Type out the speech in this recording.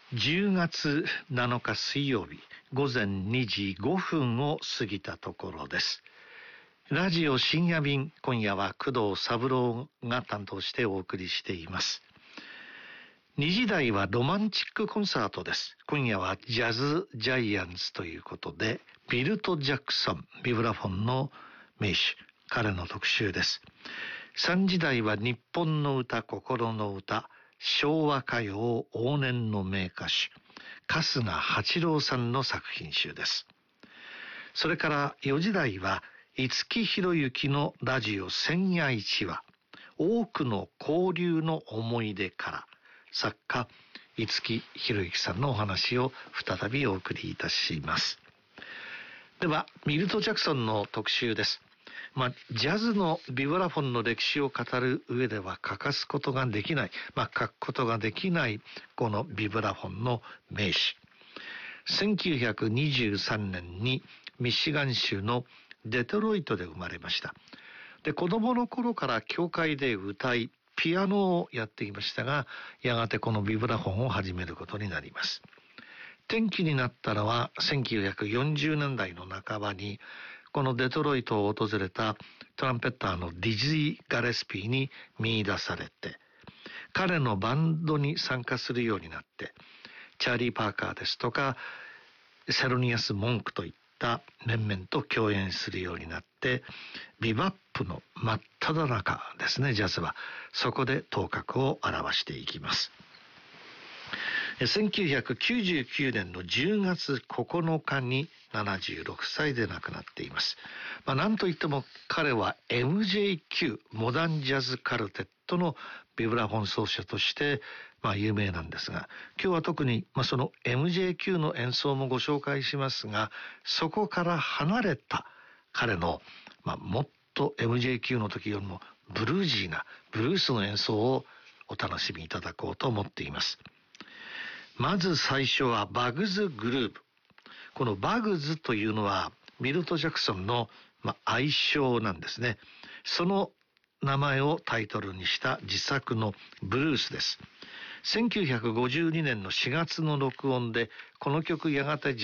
10月7日水曜日午前2時5分を過ぎたところです。ラジオ深夜便、今夜は工藤三郎が担当してお送りしています。2時台はロマンチックコンサートです。今夜はジャズジャイアンツということで、ビルト・ジャクソン、ビブラフォンの名手、彼の特集です。3時台は日本の歌、心の歌、昭和歌謡往年の名歌手、春日八郎さんの作品集です。それから4時台は五木ひろゆきのラジオ千夜一話、多くの交流の思い出から、作家五木ひろゆきさんのお話を再びお送りいたします。ではミルト・ジャクソンの特集です。ジャズのビブラフォンの歴史を語る上では欠かすことができない、欠くことができないこのビブラフォンの名手。1923年にミシガン州のデトロイトで生まれました。で、子供の頃から教会で歌い、ピアノをやっていましたが、やがてこのビブラフォンを始めることになります。転機になったのは1940年代の半ばにこのデトロイトを訪れたトランペッターのディズィ・ガレスピーに見出されて、彼のバンドに参加するようになって、チャーリー・パーカーですとかセロニアス・モンクといった面々と共演するようになって、ビバップの真っ只中ですね、ジャズは。そこで頭角を現していきます。1999年の10月9日に76歳で亡くなっています。なんといっても彼は MJQ モダンジャズカルテットのビブラフォン奏者として有名なんですが、今日は特にその MJQ の演奏もご紹介しますが、そこから離れた彼のもっと MJQ の時よりもブルージーなブルースの演奏をお楽しみいただこうと思っています。まず最初はバグズグルーブ。このバグズというのはミルト・ジャクソンの愛称なんですね。その名前をタイトルにした自作のブルースです。1952年の4月の録音で、この曲やがて